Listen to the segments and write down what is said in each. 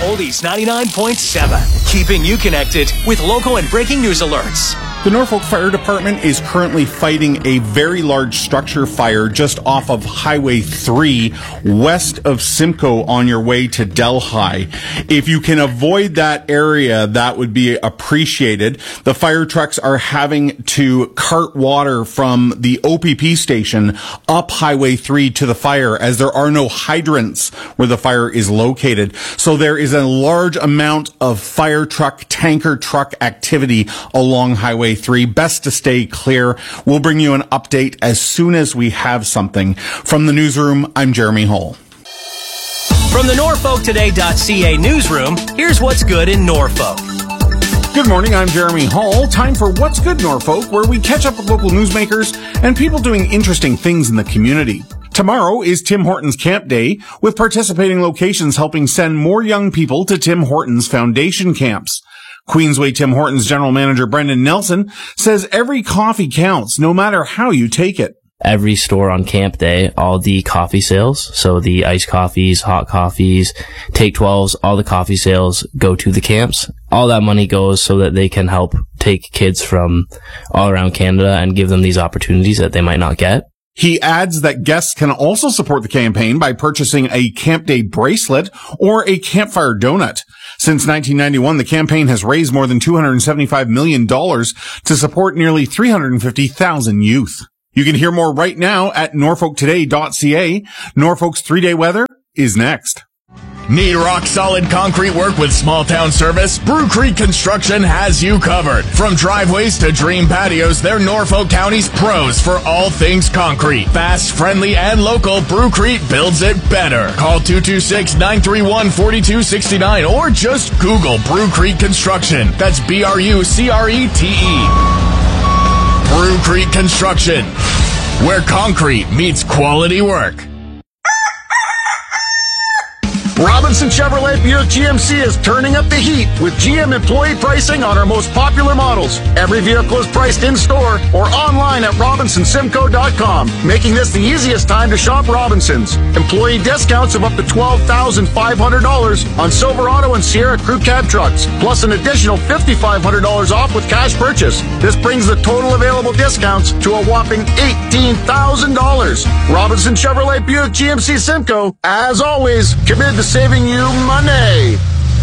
Oldies 99.7, keeping you connected with local and breaking news alerts. The Norfolk Fire Department is currently fighting a very large structure fire just off of Highway 3 west of Simcoe on your way to Delhi. If you can avoid that area, that would be appreciated. The fire trucks are having to cart water from the OPP station up Highway 3 to the fire, as there are no hydrants where the fire is located. So there is a large amount of fire truck, tanker truck activity along Highway 3. Best to stay clear. We'll bring you an update as soon as we have something. From the newsroom, I'm Jeremy Hall. From the NorfolkToday.ca newsroom, here's what's good in Norfolk. Good morning, I'm Jeremy Hall. Time for What's Good Norfolk, where we catch up with local newsmakers and people doing interesting things in the community. Tomorrow is Tim Hortons Camp Day, with participating locations helping send more young people to Tim Hortons Foundation camps. Queensway Tim Hortons General Manager Brendan Nelson says every coffee counts, no matter how you take it. Every store on camp day, all the coffee sales, so the iced coffees, hot coffees, take 12s, all the coffee sales go to the camps. All that money goes so that they can help take kids from all around Canada and give them these opportunities that they might not get. He adds that guests can also support the campaign by purchasing a Camp Day bracelet or a campfire donut. Since 1991, the campaign has raised more than $275 million to support nearly 350,000 youth. You can hear more right now at norfolktoday.ca. Norfolk's 3-day weather is next. Need rock-solid concrete work with small-town service? Brew Creek Construction has you covered. From driveways to dream patios, they're Norfolk County's pros for all things concrete. Fast, friendly, and local, Brew Creek builds it better. Call 226-931-4269 or just Google Brew Creek Construction. That's B-R-U-C-R-E-T-E. Brew Creek Construction, where concrete meets quality work. Robinson Chevrolet Buick GMC is turning up the heat with GM employee pricing on our most popular models. Every vehicle is priced in-store or online at RobinsonSimco.com, making this the easiest time to shop Robinsons. Employee discounts of up to $12,500 on Silverado and Sierra Crew Cab trucks, plus an additional $5,500 off with cash purchase. This brings the total available discounts to a whopping $18,000. Robinson Chevrolet Buick GMC Simcoe, as always, committed to saving you money.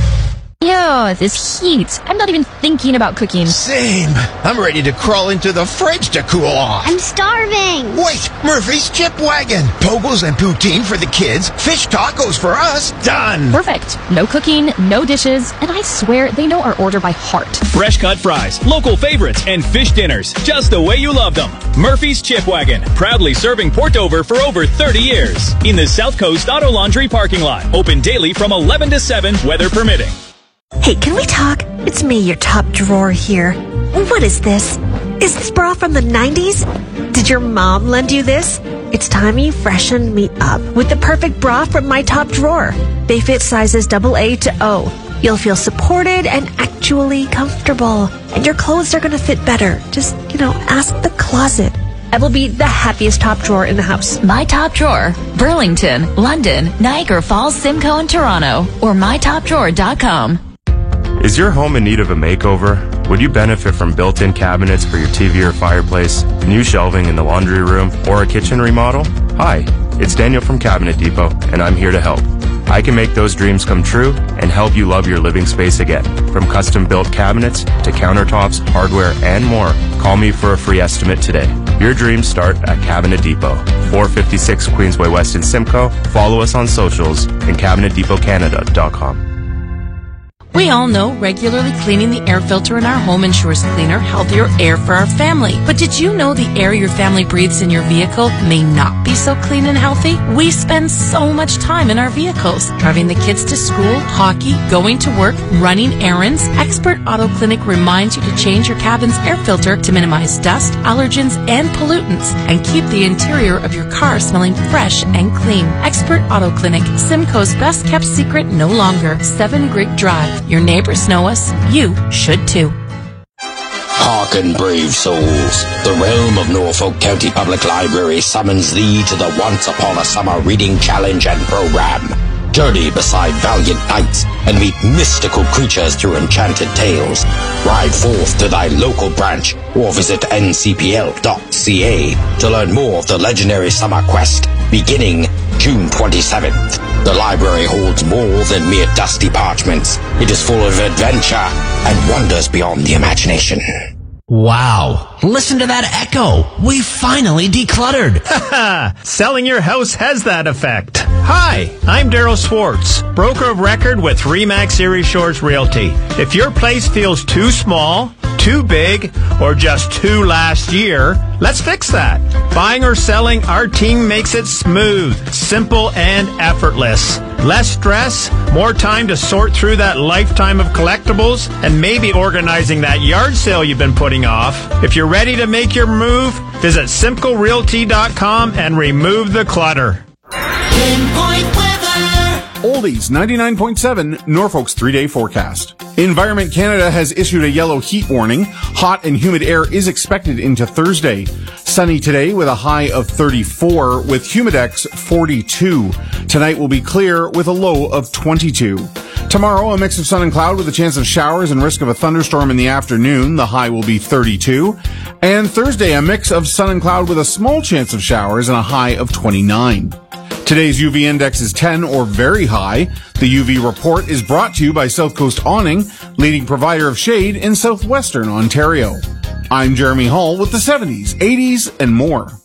Ew, this heat. I'm not even thinking about cooking. Same. I'm ready to crawl into the fridge to cool off. I'm starving. Wait, Murphy's Chip Wagon. Pogos and poutine for the kids. Fish tacos for us. Done. Perfect. No cooking, no dishes, and I swear they know our order by heart. Fresh cut fries, local favorites, and fish dinners, just the way you love them. Murphy's Chip Wagon, proudly serving Port Dover for over 30 years. In the South Coast Auto Laundry parking lot. Open daily from 11 to 7, weather permitting. Hey, can we talk? It's me, your top drawer here. What is this? Is this bra from the 90s? Did your mom lend you this? It's time you freshen me up with the perfect bra from my top drawer. They fit sizes AA to O. You'll feel supported and actually comfortable. And your clothes are going to fit better. Just, ask the closet. I will be the happiest top drawer in the house. My Top Drawer, Burlington, London, Niagara Falls, Simcoe, and Toronto, or mytopdrawer.com. Is your home in need of a makeover? Would you benefit from built-in cabinets for your TV or fireplace, new shelving in the laundry room, or a kitchen remodel? Hi, it's Daniel from Cabinet Depot, and I'm here to help. I can make those dreams come true and help you love your living space again. From custom-built cabinets to countertops, hardware, and more, call me for a free estimate today. Your dreams start at Cabinet Depot, 456 Queensway West in Simcoe. Follow us on socials and CabinetDepotCanada.com. We all know regularly cleaning the air filter in our home ensures cleaner, healthier air for our family. But did you know the air your family breathes in your vehicle may not be so clean and healthy? We spend so much time in our vehicles, driving the kids to school, hockey, going to work, running errands. Expert Auto Clinic reminds you to change your cabin's air filter to minimize dust, allergens, and pollutants, and keep the interior of your car smelling fresh and clean. Expert Auto Clinic, Simcoe's best kept secret no longer. 7 Grigg Drive. Your neighbors know us. You should too. Hearken, brave souls. The realm of Norfolk County Public Library summons thee to the Once Upon a Summer Reading Challenge and Program. Journey beside valiant knights and meet mystical creatures through enchanted tales. Ride forth to thy local branch or visit ncpl.ca to learn more of the legendary summer quest beginning June 27th. The library holds more than mere dusty parchments. It is full of adventure and wonders beyond the imagination. Wow. Listen to that echo. We finally decluttered. Selling your house has that effect. Hi, I'm Daryl Swartz, broker of record with RE/MAX Erie Shores Realty. If your place feels too small, too big, or just too last year, let's fix that. Buying or selling, our team makes it smooth, simple, and effortless. Less stress, more time to sort through that lifetime of collectibles, and maybe organizing that yard sale you've been putting off. If you're ready to make your move, visit SimcoeRealty.com and remove the clutter. Pinpoint weather. Oldies 99.7, Norfolk's 3-day forecast. Environment Canada has issued a yellow heat warning. Hot and humid air is expected into Thursday. Sunny today with a high of 34, with Humidex 42. Tonight will be clear with a low of 22. Tomorrow, a mix of sun and cloud with a chance of showers and risk of a thunderstorm in the afternoon. The high will be 32. And Thursday, a mix of sun and cloud with a small chance of showers and a high of 29. Today's UV index is 10 or very high. The UV report is brought to you by South Coast Awning, leading provider of shade in southwestern Ontario. I'm Jeremy Hall with the 70s, 80s, and more.